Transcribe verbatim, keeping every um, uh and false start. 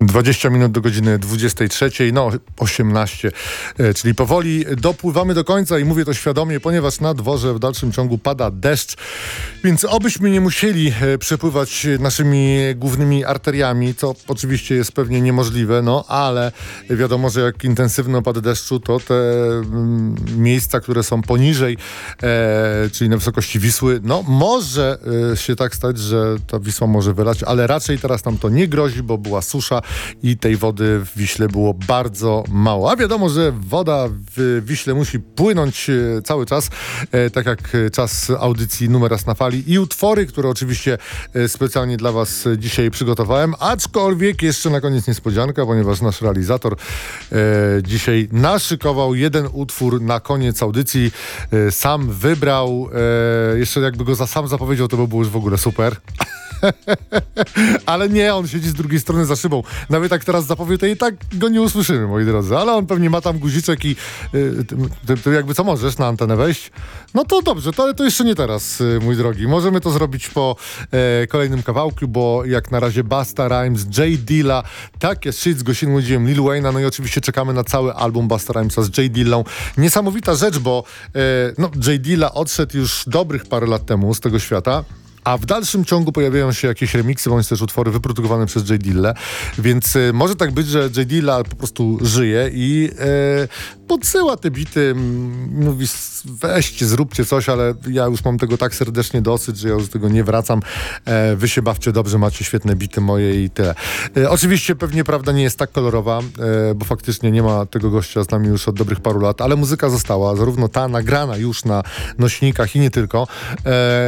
dwadzieścia minut do godziny dwudziestej trzeciej, no osiemnaście, czyli powoli dopływamy do końca i mówię to świadomie, ponieważ na dworze w dalszym ciągu pada deszcz, więc obyśmy nie musieli przepływać naszymi głównymi arteriami, co oczywiście jest pewnie niemożliwe, no ale wiadomo, że jak intensywny opad deszczu, to te mm, miejsca, które są poniżej, e, czyli na wysokości Wisły, no może e, się tak stać, że ta Wisła może wylać, ale raczej teraz nam to nie grozi, bo była susza i tej wody w Wiśle było bardzo mało. A wiadomo, że woda w Wiśle musi płynąć e, cały czas, e, tak jak czas audycji Numer Raz na Fali i utwory, które oczywiście e, specjalnie dla was dzisiaj przygotowałem, aczkolwiek jeszcze na koniec niespodzianka, ponieważ nasz realizator e, dzisiaj naszykował jeden utwór na koniec audycji, e, sam wybrał, e, jeszcze jakby go za sam zapowiedział, to by było już w ogóle super. Ale nie, on siedzi z drugiej strony za szybą. Nawet jak teraz zapowie, to i tak go nie usłyszymy, moi drodzy. Ale on pewnie ma tam guziczek i y, ty, ty jakby co możesz na antenę wejść? No to dobrze, to, to jeszcze nie teraz, y, mój drogi. Możemy to zrobić po e, kolejnym kawałku, bo jak na razie Busta Rhymes, J Dilla, tak jest shit z Gościem Łodziem, Lil Wayne'a, no i oczywiście czekamy na cały album Busta Rhymesa z J Dillą. Niesamowita rzecz, bo e, no, J Dilla odszedł już dobrych parę lat temu z tego świata. A w dalszym ciągu pojawiają się jakieś remiksy, bądź też utwory wyprodukowane przez J Dillę, więc y, może tak być, że J Dilla po prostu żyje i y, podsyła te bity, m, mówi weźcie, zróbcie coś, ale ja już mam tego tak serdecznie dosyć, że ja już do tego nie wracam. E, wy się bawcie dobrze, macie świetne bity moje i tyle. E, oczywiście pewnie prawda nie jest tak kolorowa, e, bo faktycznie nie ma tego gościa z nami już od dobrych paru lat, ale muzyka została, zarówno ta nagrana już na nośnikach i nie tylko. E,